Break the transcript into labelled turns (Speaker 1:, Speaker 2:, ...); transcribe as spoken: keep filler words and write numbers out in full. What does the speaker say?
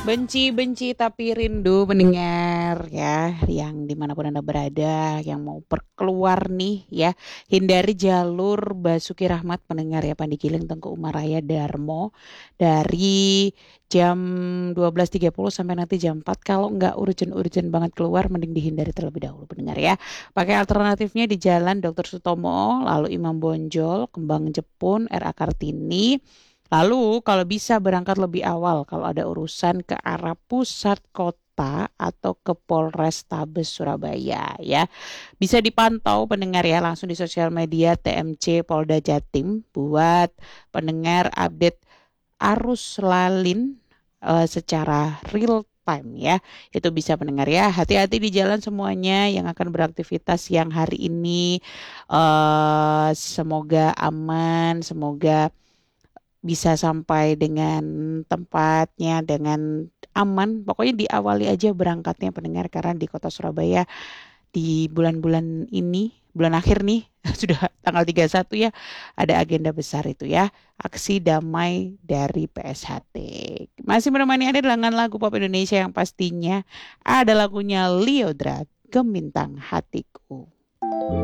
Speaker 1: Benci-benci tapi rindu mendengar ya, yang dimanapun Anda berada, yang mau perkeluar nih ya, hindari jalur Basuki Rahmat pendengar ya, Pandigiling Tengku Umaraya Darmo dari jam dua belas tiga puluh sampai nanti jam empat. Kalau nggak urgent-urgent banget keluar, mending dihindari terlebih dahulu pendengar ya. Pakai alternatifnya di Jalan Doktor Sutomo, lalu Imam Bonjol, Kembang Jepun, R A Kartini. Lalu kalau bisa berangkat lebih awal kalau ada urusan ke arah pusat kota atau ke Polrestabes Surabaya ya. Bisa dipantau pendengar ya langsung di sosial media T M C Polda Jatim buat pendengar update arus lalin eh, secara real time ya. Itu bisa pendengar ya. Hati-hati di jalan semuanya yang akan beraktivitas siang hari ini. eh semoga aman, semoga bisa sampai dengan tempatnya dengan aman. Pokoknya diawali aja berangkatnya pendengar karena di kota Surabaya di bulan-bulan ini, bulan akhir nih, sudah tanggal tiga puluh satu ya, ada agenda besar itu ya, aksi damai dari P S H T. Masih menemani Anda dengan lagu pop Indonesia yang pastinya ada lagunya Liodra, Gemintang Hatiku.